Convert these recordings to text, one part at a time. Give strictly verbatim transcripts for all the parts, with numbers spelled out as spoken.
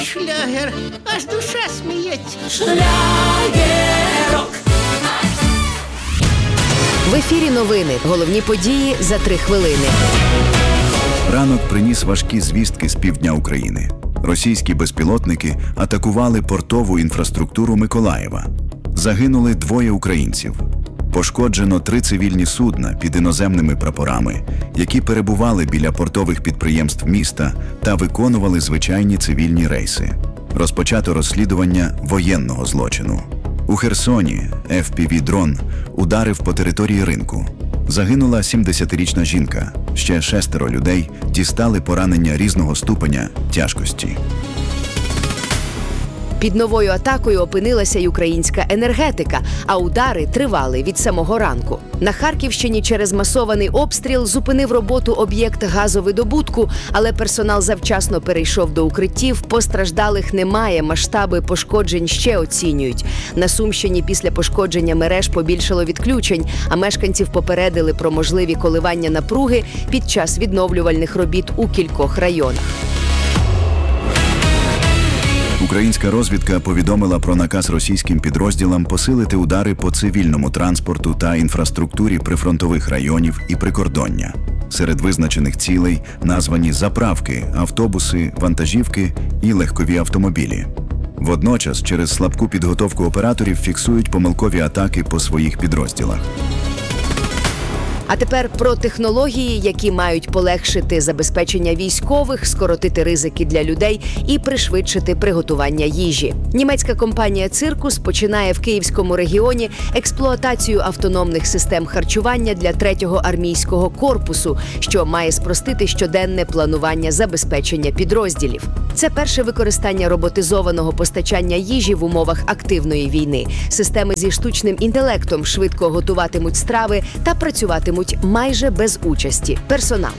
шлягер, аж душа сміється. Шлягерок. В ефірі новини. Головні події за три хвилини. Ранок приніс важкі звістки з півдня України. Російські безпілотники атакували портову інфраструктуру Миколаєва. Загинули двоє українців. Пошкоджено три цивільні судна під іноземними прапорами, які перебували біля портових підприємств міста та виконували звичайні цивільні рейси. Розпочато розслідування воєнного злочину. У Херсоні еф пі ві-дрон ударив по території ринку. Загинула сімдесятирічна жінка. Ще шестеро людей дістали поранення різного ступеня тяжкості. Під новою атакою опинилася й українська енергетика, а удари тривали від самого ранку. На Харківщині через масований обстріл зупинив роботу об'єкт газовидобутку, але персонал завчасно перейшов до укриттів, постраждалих немає, масштаби пошкоджень ще оцінюють. На Сумщині після пошкодження мереж побільшало відключень, а мешканців попередили про можливі коливання напруги під час відновлювальних робіт у кількох районах. Українська розвідка повідомила про наказ російським підрозділам посилити удари по цивільному транспорту та інфраструктурі прифронтових районів і прикордоння. Серед визначених цілей названі заправки, автобуси, вантажівки і легкові автомобілі. Водночас через слабку підготовку операторів фіксують помилкові атаки по своїх підрозділах. А тепер про технології, які мають полегшити забезпечення військових, скоротити ризики для людей і пришвидшити приготування їжі. Німецька компанія «Циркус» починає в Київському регіоні експлуатацію автономних систем харчування для третього армійського корпусу, що має спростити щоденне планування забезпечення підрозділів. Це перше використання роботизованого постачання їжі в умовах активної війни. Системи зі штучним інтелектом швидко готуватимуть страви та працюватимуть майже без участі персоналу.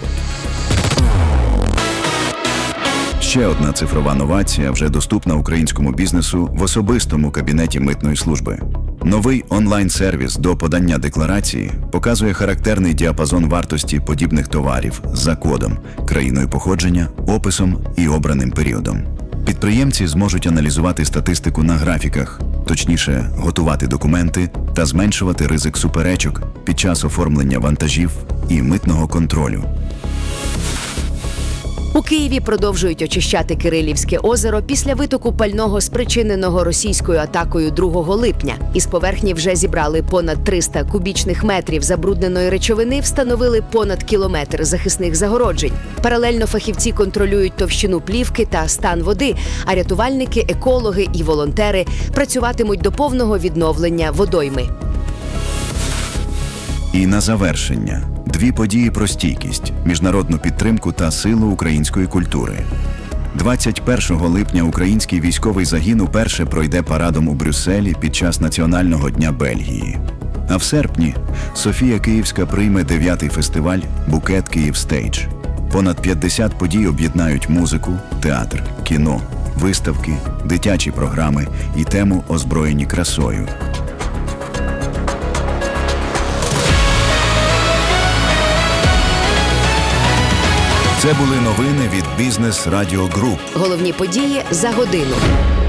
Ще одна цифрова новація вже доступна українському бізнесу в особистому кабінеті митної служби. Новий онлайн-сервіс до подання декларації показує характерний діапазон вартості подібних товарів за кодом, країною походження, описом і обраним періодом. Підприємці зможуть аналізувати статистику на графіках, точніше, готувати документи та зменшувати ризик суперечок під час оформлення вантажів і митного контролю. У Києві продовжують очищати Кирилівське озеро після витоку пального, спричиненого російською атакою другого липня. Із поверхні вже зібрали понад триста кубічних метрів забрудненої речовини, встановили понад кілометр захисних загороджень. Паралельно фахівці контролюють товщину плівки та стан води, а рятувальники, екологи і волонтери працюватимуть до повного відновлення водойми. І на завершення – дві події про стійкість, міжнародну підтримку та силу української культури. двадцять першого липня український військовий загін уперше пройде парадом у Брюсселі під час Національного дня Бельгії. А в серпні Софія Київська прийме дев'ятий фестиваль «Букет Київстейдж». Понад п'ятдесят подій об'єднають музику, театр, кіно, виставки, дитячі програми і тему «Озброєні красою». Це були новини від Бізнес Радіо Груп. Головні події за годину.